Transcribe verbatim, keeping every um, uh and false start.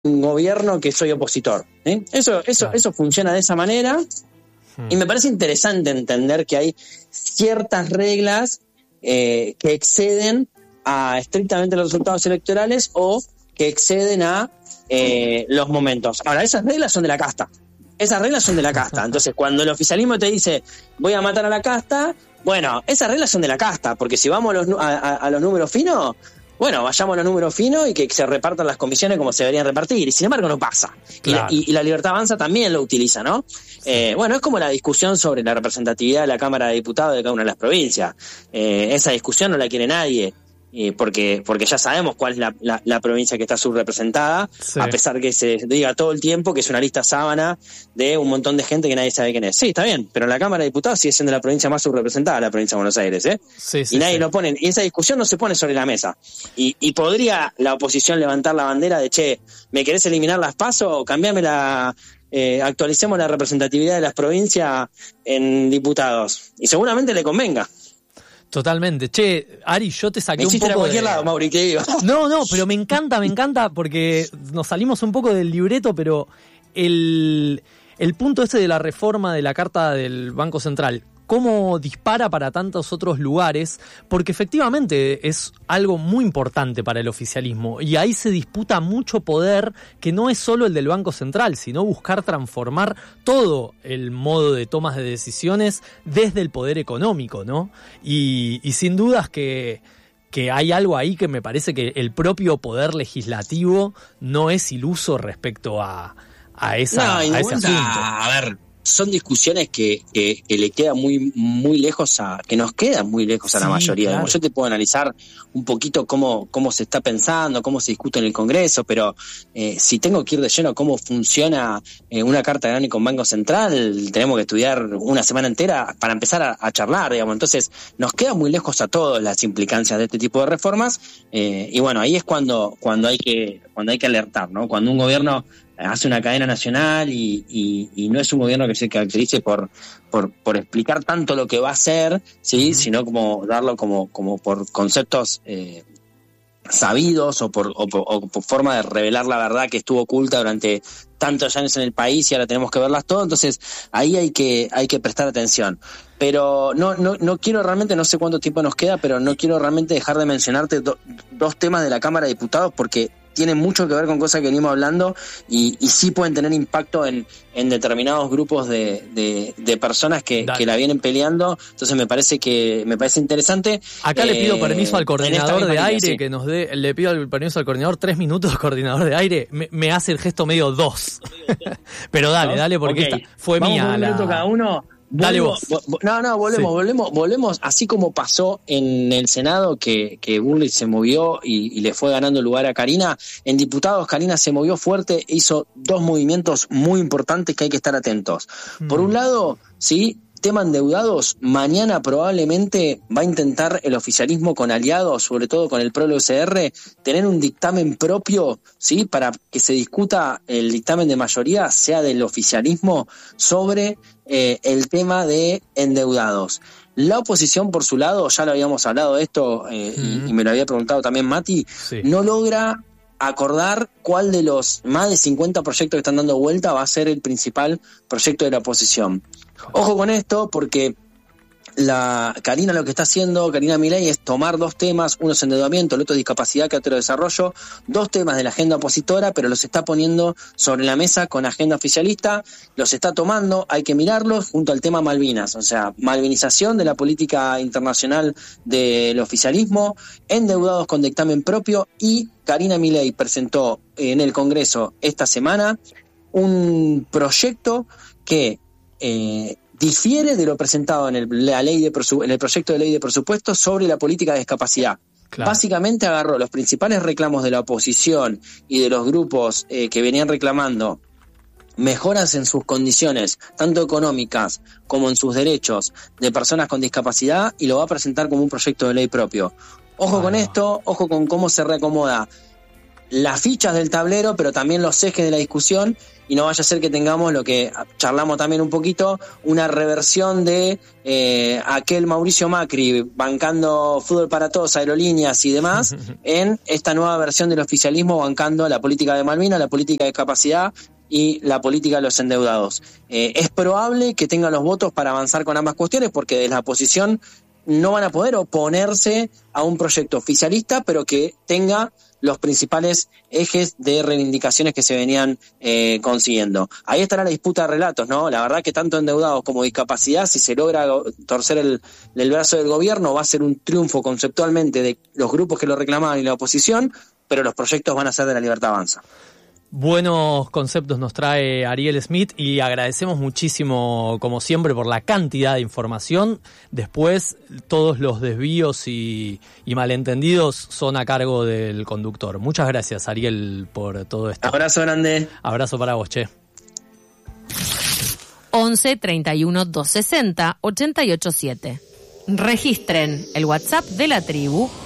un gobierno que soy opositor. ¿eh? Eso, eso, claro. eso funciona de esa manera. Hmm. Y me parece interesante entender que hay ciertas reglas eh, que exceden a estrictamente los resultados electorales o que exceden a eh, los momentos. Ahora, esas reglas son de la casta. Esas reglas son de la casta. Entonces, cuando el oficialismo te dice voy a matar a la casta, bueno, esas reglas son de la casta, porque si vamos a los, a, a, a los números finos, bueno, vayamos a los números finos y que se repartan las comisiones como se deberían repartir. Y sin embargo no pasa. Claro. Y, la, y, y la Libertad Avanza también lo utiliza, ¿no? Sí. Eh, bueno, es como la discusión sobre la representatividad de la Cámara de Diputados de cada una de las provincias. Eh, esa discusión no la quiere nadie. Eh, porque porque ya sabemos cuál es la, la, la provincia que está subrepresentada, sí. a pesar que se diga todo el tiempo que es una lista sábana de un montón de gente que nadie sabe quién es. Sí, está bien, pero en la Cámara de Diputados sigue siendo la provincia más subrepresentada, la provincia de Buenos Aires, ¿eh? Sí, sí, y nadie sí. lo pone, y esa discusión no se pone sobre la mesa. Y, y podría la oposición levantar la bandera de, che, ¿me querés eliminar las PASO? Cambiame la... Eh, actualicemos la representatividad de las provincias en diputados. Y seguramente le convenga. Totalmente. Che, Ari, yo te saqué un poco cualquier de... lado, Mauri, ¿qué digo? No, no, pero me encanta, me encanta porque nos salimos un poco del libreto, pero el, el punto este de la reforma de la Carta del Banco Central, cómo dispara para tantos otros lugares, porque efectivamente es algo muy importante para el oficialismo y ahí se disputa mucho poder que no es solo el del Banco Central, sino buscar transformar todo el modo de tomas de decisiones desde el poder económico, ¿no? Y, y sin dudas que, que hay algo ahí que me parece que el propio poder legislativo no es iluso respecto a, a, esa, no, a ese asunto. A ver... Son discusiones que, que, que le quedan muy muy lejos a, que nos quedan muy lejos a la sí, mayoría. Claro. Yo te puedo analizar un poquito cómo, cómo se está pensando, cómo se discute en el Congreso, pero eh, si tengo que ir de lleno a cómo funciona eh, una carta de Banco Banco Central, tenemos que estudiar una semana entera para empezar a, a charlar, digamos. Entonces, nos quedan muy lejos a todos las implicancias de este tipo de reformas, eh, y bueno, ahí es cuando, cuando hay que, cuando hay que alertar, ¿no? Cuando un gobierno hace una cadena nacional y, y, y no es un gobierno que se caracterice por, por, por explicar tanto lo que va a hacer, ¿sí? Uh-huh. Sino como darlo como, como por conceptos eh, sabidos o por, o, por, o por forma de revelar la verdad que estuvo oculta durante tantos años en el país y ahora tenemos que verlas todas. Entonces ahí hay que, hay que prestar atención. Pero no, no, no quiero realmente, no sé cuánto tiempo nos queda, pero no quiero realmente dejar de mencionarte do, dos temas de la Cámara de Diputados porque tienen mucho que ver con cosas que venimos hablando y, y sí pueden tener impacto en, en determinados grupos de, de, de personas que, que la vienen peleando. Entonces me parece que me parece interesante. Acá eh, le pido permiso al coordinador de aire sí. que nos dé, le pido el permiso al coordinador tres minutos, coordinador de aire, me, me hace el gesto medio dos. Pero dale, dale, porque okay. esta fue Vamos mía. Un la... minuto cada uno. Dale vos. No, no, volvemos, sí. volvemos, volvemos, así como pasó en el Senado que, que Bullrich se movió y, y le fue ganando lugar a Karina. En diputados, Karina se movió fuerte, hizo dos movimientos muy importantes que hay que estar atentos. Mm. Por un lado, sí, tema endeudados, mañana probablemente va a intentar el oficialismo con aliados, sobre todo con el PRO-U C R, tener un dictamen propio, sí, para que se discuta el dictamen de mayoría, sea del oficialismo, sobre eh, el tema de endeudados. La oposición, por su lado, ya lo habíamos hablado de esto, eh, mm. y, y me lo había preguntado también Mati, sí. no logra acordar cuál de los más de cincuenta proyectos que están dando vuelta va a ser el principal proyecto de la oposición. Ojo con esto, porque la Karina lo que está haciendo, Karina Milei, es tomar dos temas, uno es endeudamiento, el otro es discapacidad, que otro desarrollo, dos temas de la agenda opositora, pero los está poniendo sobre la mesa con agenda oficialista, los está tomando, hay que mirarlos junto al tema Malvinas, o sea, malvinización de la política internacional del oficialismo, endeudados con dictamen propio, y Karina Milei presentó en el Congreso esta semana un proyecto que eh, difiere de lo presentado en el, la ley de presu, en el proyecto de ley de presupuesto sobre la política de discapacidad. Claro. Básicamente agarró los principales reclamos de la oposición y de los grupos eh, que venían reclamando mejoras en sus condiciones, tanto económicas como en sus derechos de personas con discapacidad, y lo va a presentar como un proyecto de ley propio. Ojo ah, con esto, ojo con cómo se reacomoda las fichas del tablero, pero también los ejes de la discusión, y no vaya a ser que tengamos lo que charlamos también un poquito, una reversión de eh, aquel Mauricio Macri bancando fútbol para todos, aerolíneas y demás, en esta nueva versión del oficialismo bancando la política de Malvinas, la política de discapacidad y la política de los endeudados. Eh, es probable que tengan los votos para avanzar con ambas cuestiones, porque desde la oposición no van a poder oponerse a un proyecto oficialista, pero que tenga los principales ejes de reivindicaciones que se venían eh, consiguiendo. Ahí estará la disputa de relatos, ¿no? La verdad que tanto endeudados como discapacidad, si se logra torcer el, el brazo del gobierno, va a ser un triunfo conceptualmente de los grupos que lo reclamaban y la oposición, pero los proyectos van a ser de la Libertad Avanza. Buenos conceptos nos trae Ariel Smith y agradecemos muchísimo, como siempre, por la cantidad de información. Después, todos los desvíos y, y malentendidos son a cargo del conductor. Muchas gracias, Ariel, por todo esto. Abrazo grande. Abrazo para vos, che. once treinta y uno doscientos sesenta ochenta y ocho siete. Registren el WhatsApp de la tribu